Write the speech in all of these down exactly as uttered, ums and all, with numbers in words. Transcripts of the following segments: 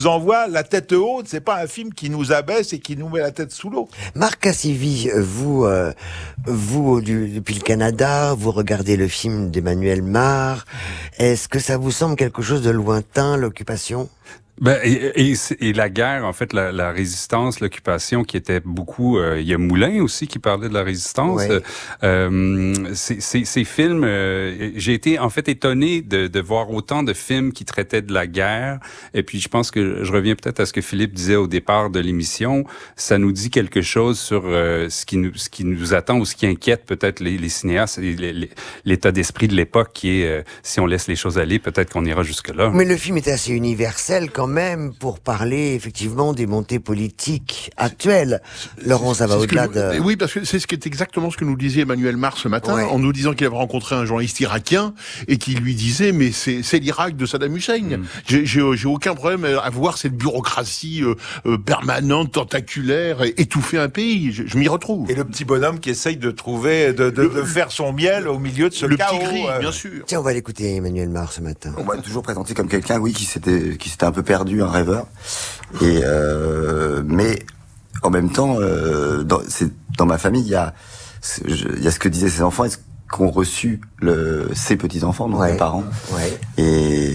envoie la tête haute, c'est pas un film qui nous abaisse et qui nous met la tête sous l'eau. Marc Cassivi, vous, euh, vous du, depuis le Canada, vous regardez le film d'Emmanuel Mar. Est-ce que ça vous semble quelque chose de lointain, l'occupation ? Ben, et, et, et la guerre, en fait, la, la résistance, l'occupation, qui était beaucoup... Euh, il y a Moulin aussi qui parlait de la résistance. Ouais. Euh, ces, ces, ces films... Euh, j'ai été, en fait, étonné de, de voir autant de films qui traitaient de la guerre. Et puis, je pense que je reviens peut-être à ce que Philippe disait au départ de l'émission. Ça nous dit quelque chose sur euh, ce, qui nous, ce qui nous attend ou ce qui inquiète peut-être les, les cinéastes, les, les, l'état d'esprit de l'époque qui est, euh, si on laisse les choses aller, peut-être qu'on ira jusque-là. Mais le film est assez universel quand même pour parler effectivement des montées politiques actuelles. Laurent, ça va au-delà nous, de... Oui, parce que c'est ce qui est exactement ce que nous disait Emmanuel Mar ce matin, ouais. en nous disant qu'il avait rencontré un journaliste irakien et qui lui disait, mais c'est, c'est l'Irak de Saddam Hussein. Mm. J'ai, j'ai, j'ai aucun problème à voir cette bureaucratie euh, euh, permanente, tentaculaire, et étouffer un pays. Je, je m'y retrouve. Et le petit bonhomme qui essaye de trouver, de, de, le, de faire son miel au milieu de ce le chaos. Le petit gris, euh... bien sûr. Tiens, on va l'écouter, Emmanuel Mar, ce matin. On m'a toujours présenté comme quelqu'un, oui, qui s'était, qui s'était un peu perdu, un rêveur. Et euh, mais en même temps, euh, dans, c'est, dans ma famille, il y a, il y a ce que disaient ses enfants et ce qu'ont reçu le, ses petits-enfants, donc ouais. mes parents. Ouais. Et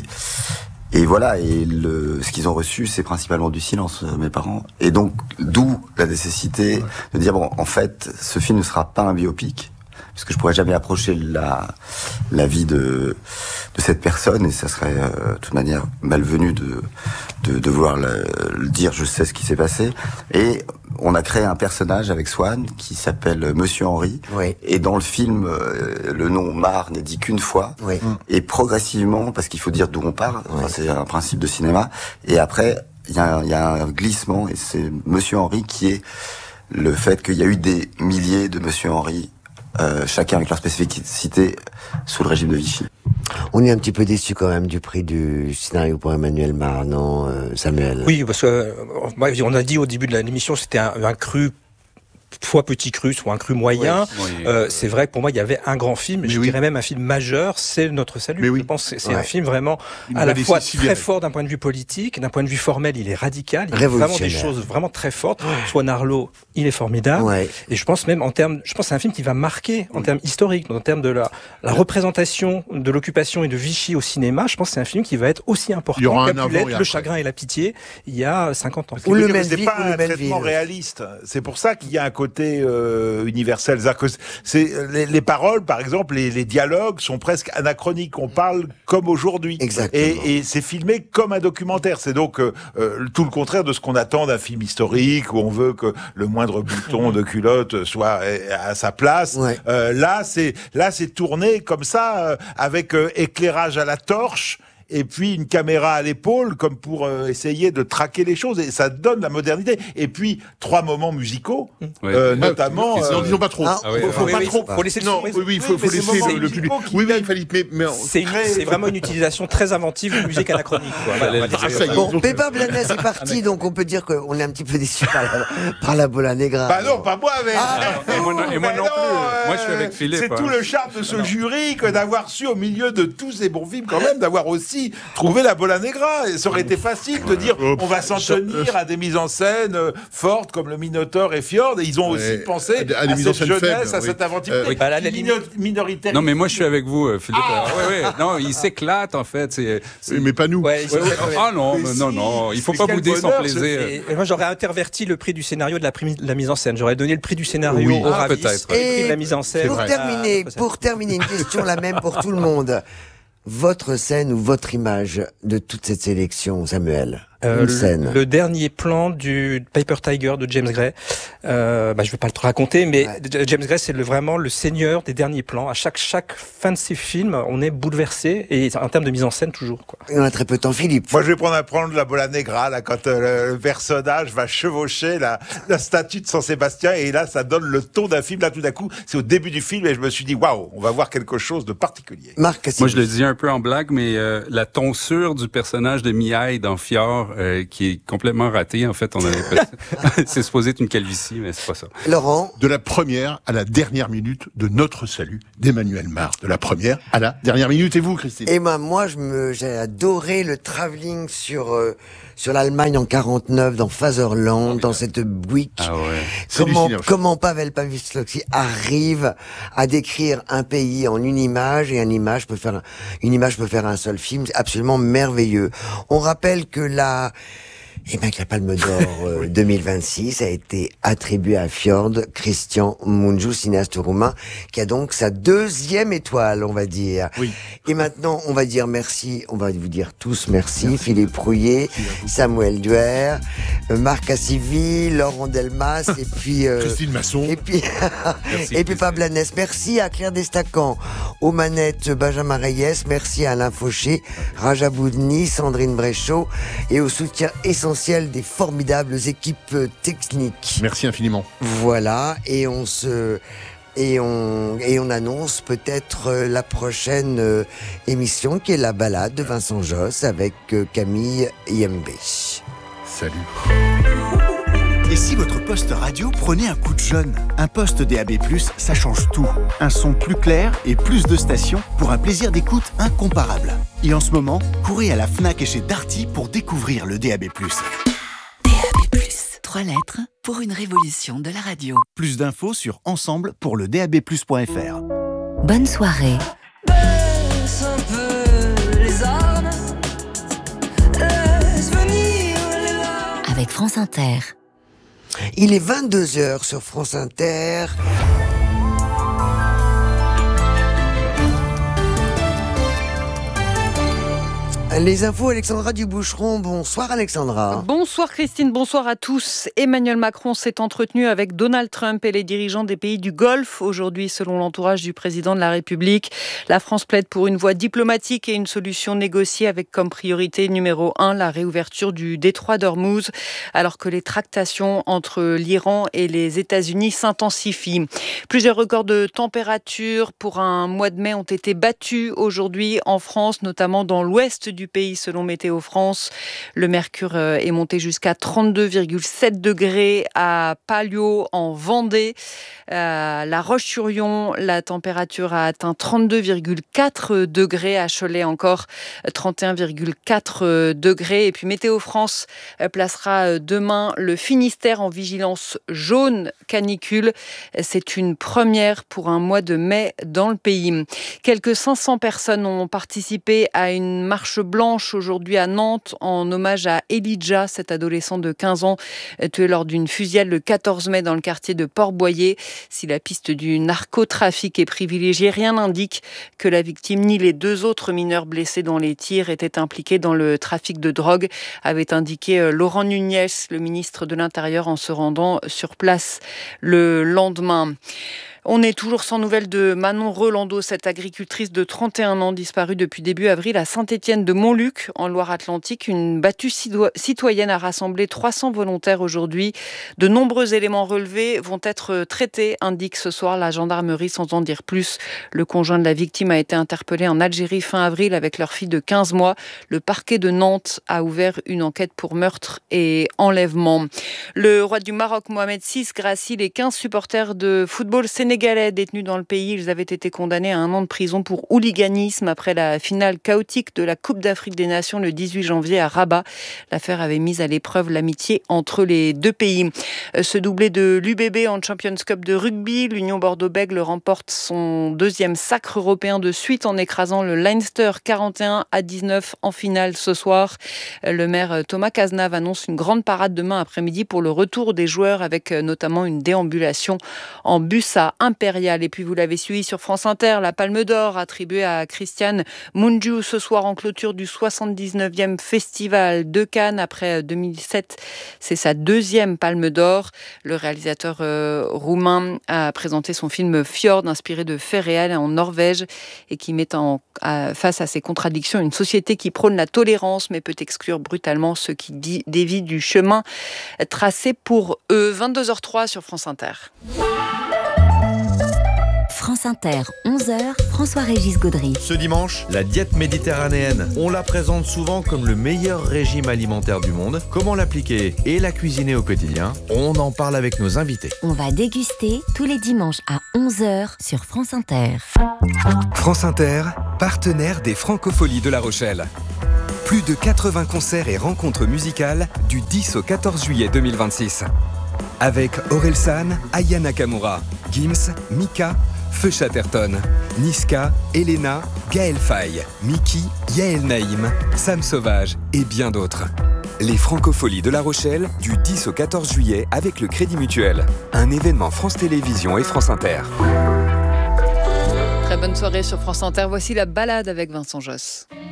et voilà, et le, ce qu'ils ont reçu, c'est principalement du silence, mes parents. Et donc, d'où la nécessité de dire, bon, en fait, ce film ne sera pas un biopic, puisque je pourrais jamais approcher la la vie de de cette personne et ça serait euh, de toute manière malvenu de de, de vouloir le, le dire. Je sais ce qui s'est passé et on a créé un personnage avec Swan qui s'appelle Monsieur Henry. Oui. Et dans le film, euh, le nom Mar n'est dit qu'une fois. Oui. Et progressivement, parce qu'il faut dire d'où on part, oui. Enfin, c'est un principe de cinéma. Et après, il y a il y a un glissement et c'est Monsieur Henry qui est le fait qu'il y a eu des milliers de Monsieur Henry. Euh, chacun avec leur spécificité sous le régime de Vichy. On est un petit peu déçu quand même du prix du scénario pour Emmanuel Mar, non, euh, Samuel ? Oui, parce que euh, on a dit au début de l'émission c'était un, un cru, soit petit cru, soit un cru moyen. Oui, oui, euh, c'est vrai que pour moi il y avait un grand film, mais je oui. dirais même un film majeur, c'est Notre Salut. Mais oui. Je pense que c'est, c'est ouais. un film vraiment Une à la fois très civière. fort d'un point de vue politique, d'un point de vue formel, il est radical, il y a vraiment des choses vraiment très fortes. Ouais. Swan Arlo, il est formidable. Ouais. Et je pense même en termes, je pense que c'est un film qui va marquer en termes historiques, en termes de la, la représentation de l'occupation et de Vichy au cinéma. Je pense que c'est un film qui va être aussi important qu'a pu l'être Le Chagrin et la Pitié il y a cinquante ans. Ou le Melville, c'est pas ou le un traitement réaliste. C'est pour ça qu'il y a un côté euh, universel. C'est-à-dire que c'est les, les paroles, par exemple, les, les dialogues sont presque anachroniques. On parle comme aujourd'hui. Exactement. Et, et c'est filmé comme un documentaire. C'est donc euh, tout le contraire de ce qu'on attend d'un film historique où on veut que le moindre bouton de culotte soit à sa place. Ouais. Euh, là, c'est là, c'est tourné comme ça, euh, avec euh, éclairage à la torche. Et puis une caméra à l'épaule, comme pour euh, essayer de traquer les choses, et ça donne la modernité. Et puis trois moments musicaux, oui. euh, notamment. Euh, euh, non, disons pas trop. Ah, ah, oui, faut, faut oui, pas oui, trop. faut laisser le non, surprise. oui, oui, il faut, Oui, faut mais laisser c'est le, le public. qui Oui, oui, viennent- il fallait. Mais, mais C'est, une, c'est vraiment une utilisation très inventive de musique anachronique. Quoi. Voilà, Ah, ça y est. Bon, Donc, Pépin Blanes est parti, donc on peut dire qu'on est un petit peu déçu par la, par la Bola Negra. Bah non, pas moi, mais. Ah, Et moi, non- et moi Mais non non, plus. Moi, je suis euh, avec Philippe. C'est hein. tout le charme de ce jury que d'avoir su, au milieu de tous ces bons films, quand même, d'avoir aussi trouvé la Bola Negra. Et ça aurait été facile de dire, on va s'en tenir à des mises en scène euh, fortes comme le Minotaure et Fjord. Et ils ont aussi Ouais, pensé à des- à à, des mises en cette scène jeunesse, faibles, à oui. cette aventure Euh, oui, bah, là, la mino- minoritaire. Non, mais moi, je suis avec vous, euh, Philippe. Ah, ouais, ouais. Non, il s'éclate, en fait. C'est, c'est... mais pas nous. Ouais, Ouais, ouais. ouais. Ah non, Mais mais si. non, non. Il faut Mais pas quel bouder son bonheur, plaisir. Et, et moi, j'aurais interverti le prix du scénario de la, primi- de la mise en scène. J'aurais donné le prix du scénario Oui. au Ah, Ravis, peut-être. et le prix Et de la mise en scène. Pour vrai. terminer, Ah, pour terminer, une question la même pour tout le monde. Votre scène ou votre image de toute cette sélection, Samuel? Euh, Une le, scène. le dernier plan du Paper Tiger de James Gray. Euh, bah, je vais pas le te raconter, mais Ouais. James Gray, c'est le, vraiment le seigneur des derniers plans. À chaque, chaque fin de ses films, on est bouleversé, et en termes de mise en scène, toujours, quoi. Et on a très peu de temps, Philippe. Moi, je vais prendre à prendre la Bola Negra, là, quand euh, le, le personnage va chevaucher la, la statue de San Sébastien, et là, ça donne le ton d'un film. Là, tout d'un coup, c'est au début du film, et je me suis dit, waouh, on va voir quelque chose de particulier. Marc Cassivi. Moi, je le dis un peu en blague, mais euh, la tonsure du personnage de Mihai dans Fjord, noir euh, qui est complètement raté. En fait, on a l'impression... c'est supposé être une calvitie, mais c'est pas ça. Laurent? De la première à la dernière minute de Notre Salut d'Emmanuel Mars. De la première à la dernière minute. Et vous, Christine? Et ben, moi, je me, j'ai adoré le travelling sur, euh, sur l'Allemagne en quarante-neuf, dans Faserland, dans cette Buick. Ah ouais. Comment, comment Pavel Pawlowski arrive à décrire un pays en une image, et une image peut faire, une image peut faire un seul film. C'est absolument merveilleux. On rappelle que la, eh ben, que la Palme d'Or euh, deux mille vingt-six a été attribuée à Fjord Christian Mungiu, cinéaste roumain, qui a donc sa deuxième étoile, on va dire. Oui. Et maintenant, on va dire merci, on va vous dire tous merci, merci. Philippe Rouillet, Samuel Duer, euh, Marc Cassivi, Laurent Delmas, et puis... Euh, Christine Masson. Et puis, et puis Pablo Blanes. Merci à Claire Destacan, aux manettes Benjamin Reyes, merci à Alain Fauché, Raja Boudni, Sandrine Bréchot, et au soutien essentiel des formidables équipes techniques. Merci infiniment. Voilà, et on se... Et on, et on annonce peut-être euh, la prochaine euh, émission qui est La Balade de Vincent Josse avec euh, Camille Yembe. Salut. Et si votre poste radio prenait un coup de jeune? Un poste D A B plus, ça change tout. Un son plus clair et plus de stations pour un plaisir d'écoute incomparable. Et en ce moment, courez à la Fnac et chez Darty pour découvrir le D A B plus. D A B plus, trois lettres pour une révolution de la radio. Plus d'infos sur ensemble pour le D A B plus point F R. Bonne soirée. Baisse un peu les armes, laisse venir les larmes. Avec France Inter. Il est vingt-deux heures sur France Inter. Les infos, Alexandra Duboucheron. Bonsoir Alexandra. Bonsoir Christine, bonsoir à tous. Emmanuel Macron s'est entretenu avec Donald Trump et les dirigeants des pays du Golfe. Aujourd'hui, selon l'entourage du président de la République, la France plaide pour une voie diplomatique et une solution négociée avec comme priorité numéro un la réouverture du détroit d'Ormuz, alors que les tractations entre l'Iran et les États-Unis s'intensifient. Plusieurs records de température pour un mois de mai ont été battus aujourd'hui en France, notamment dans l'ouest du pays selon Météo France. Le mercure est monté jusqu'à trente-deux virgule sept degrés à Palio en Vendée. À La Roche-sur-Yon, la température a atteint trente-deux virgule quatre degrés. À Cholet encore trente et un virgule quatre degrés. Et puis Météo France placera demain le Finistère en vigilance jaune canicule. C'est une première pour un mois de mai dans le pays. Quelques cinq cents personnes ont participé à une marche blanche aujourd'hui à Nantes en hommage à Elijah, cet adolescent de quinze ans tué lors d'une fusillade le quatorze mai dans le quartier de Port-Boyer. Si la piste du narcotrafic est privilégiée, rien n'indique que la victime ni les deux autres mineurs blessés dans les tirs étaient impliqués dans le trafic de drogue, avait indiqué Laurent Nunez, le ministre de l'Intérieur, en se rendant sur place le lendemain. On est toujours sans nouvelles de Manon Rolando, cette agricultrice de trente et un ans disparue depuis début avril à Saint-Étienne de Montluc, en Loire-Atlantique. Une battue citoyenne a rassemblé trois cents volontaires aujourd'hui. De nombreux éléments relevés vont être traités, indique ce soir la gendarmerie, sans en dire plus. Le conjoint de la victime a été interpellé en Algérie fin avril avec leur fille de quinze mois. Le parquet de Nantes a ouvert une enquête pour meurtre et enlèvement. Le roi du Maroc, Mohamed six, gracie les quinze supporters de football sénégalais détenus dans le pays. Ils avaient été condamnés à un an de prison pour hooliganisme après la finale chaotique de la Coupe d'Afrique des Nations le dix-huit janvier à Rabat. L'affaire avait mis à l'épreuve l'amitié entre les deux pays. Ce doublé de l'U B B en Champions Cup de rugby, l'Union Bordeaux-Bègles remporte son deuxième sacre européen de suite en écrasant le Leinster quarante et un à dix-neuf en finale ce soir. Le maire Thomas Cazenave annonce une grande parade demain après-midi pour le retour des joueurs avec notamment une déambulation en bus à Impérial. Et puis vous l'avez suivi sur France Inter, la Palme d'Or attribuée à Christian Mungiu ce soir en clôture du soixante-dix-neuvième Festival de Cannes. Après deux mille sept, c'est sa deuxième Palme d'Or. Le réalisateur euh, roumain a présenté son film Fjord, inspiré de faits réels en Norvège et qui met en, à, face à ses contradictions une société qui prône la tolérance mais peut exclure brutalement ceux qui di- dévient du chemin tracé pour eux. vingt-deux heures zéro trois sur France Inter. France Inter, onze heures, François-Régis Gaudry. Ce dimanche, la diète méditerranéenne. On la présente souvent comme le meilleur régime alimentaire du monde. Comment l'appliquer et la cuisiner au quotidien? On en parle avec nos invités. On va déguster tous les dimanches à onze heures sur France Inter. France Inter, partenaire des Francopholies de La Rochelle. Plus de quatre-vingts concerts et rencontres musicales du dix au quatorze juillet deux mille vingt-six. Avec Orelsan, Aya Nakamura, Gims, Mika, Feu Chatterton, Niska, Elena, Gaël Faye, Miki, Yael Naïm, Sam Sauvage et bien d'autres. Les Francopholies de La Rochelle du dix au quatorze juillet avec le Crédit Mutuel. Un événement France Télévisions et France Inter. Très bonne soirée sur France Inter. Voici la balade avec Vincent Josse.